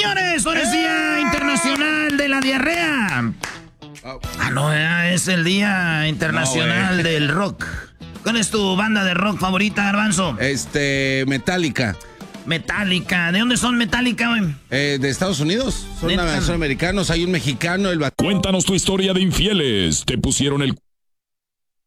señores, hoy es Día Internacional de la Diarrea. No, es el Día Internacional del Rock. ¿Cuál es tu banda de rock favorita, Garbanzo? Metallica. Metallica. ¿De dónde son Metallica, güey? De Estados Unidos. Son americanos. Hay un mexicano, Cuéntanos tu historia de infieles. ¿Te pusieron el